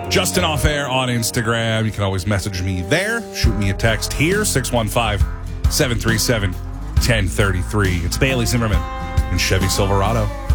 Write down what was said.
Justin Off Air on Instagram. You can always message me there. Shoot me a text here, 615-737-1033. It's Bailey Zimmerman in Chevy Silverado.